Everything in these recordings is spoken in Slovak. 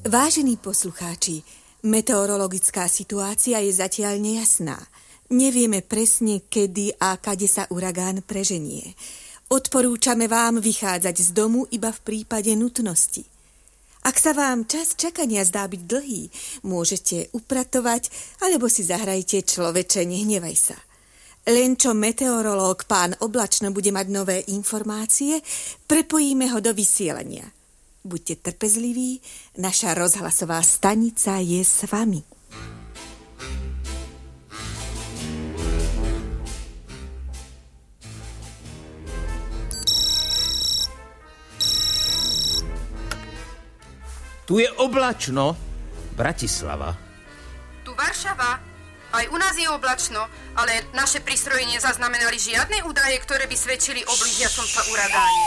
Vážení poslucháči, meteorologická situácia je zatiaľ nejasná. Nevieme presne, kedy a kade sa uragán preženie. Odporúčame vám vychádzať z domu iba v prípade nutnosti. Ak sa vám čas čakania zdá byť dlhý, môžete upratovať alebo si zahrajte Človeče, nehnevaj sa. Len čo meteorológ pán Oblačno bude mať nové informácie, prepojíme ho do vysielania. Buďte trpezliví, naša rozhlasová stanica je s vami. Tu je Oblačno, Bratislava. Tu Varšava. Aj u nás je oblačno, ale naše prístroje nezaznamenali žiadne údaje, ktoré by svedčili o blížiacom sa uragáne.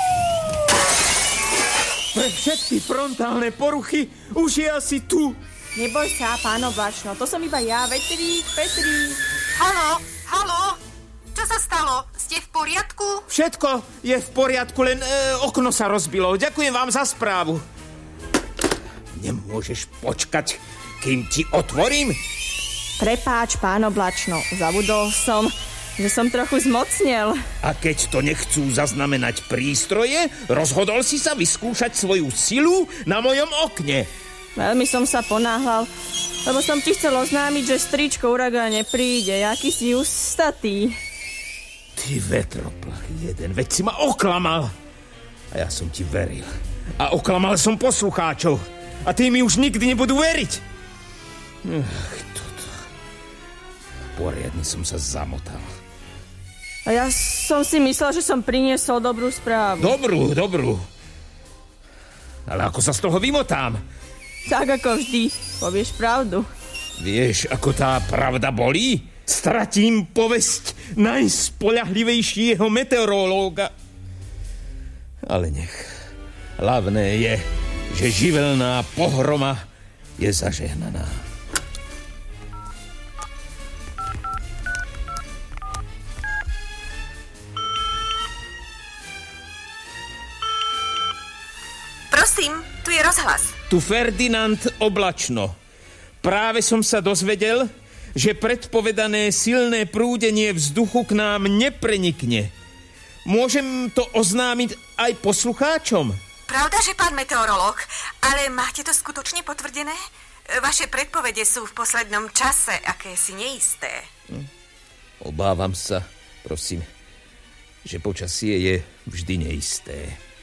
Pre všetky frontálne poruchy už je asi tu. Neboj sa, pán Oblačno, to som iba ja, Petrík. Haló? Čo sa stalo? Ste v poriadku? Všetko je v poriadku, len okno sa rozbilo. Ďakujem vám za správu. Nemôžeš počkať, kým ti otvorím? Prepáč, pán Oblačno, zabudol som, že som trochu zmocnel. A keď to nechcú zaznamenať prístroje, rozhodol si sa vyskúšať svoju silu na mojom okne. Veľmi som sa ponáhľal, lebo som ti chcel oznámiť, že stričko uragán nepríde. Jaký si ústatý. Ty vetroplach jeden, veď si ma oklamal. A ja som ti veril. A oklamal som poslucháčov. A tí mi už nikdy nebudú veriť. Toto. Poriadne som sa zamotal. A ja som si myslel, že som priniesol dobrú správu. Dobrú. Ale ako sa z toho vymotám? Tak ako vždy, povieš pravdu. Vieš, ako tá pravda bolí? Stratím povesť najspoľahlivejšieho meteorológa. Ale nech. Hlavné je, že živelná pohroma je zažehnaná. Prosím, tu je rozhlas. Tu Ferdinand Oblačno. Práve som sa dozvedel, že predpovedané silné prúdenie vzduchu k nám neprenikne. Môžem to oznámiť aj poslucháčom? Pravda, že pán meteorológ, ale máte to skutočne potvrdené? Vaše predpovede sú v poslednom čase akési neisté. Obávam sa, prosím, že počasie je vždy neisté.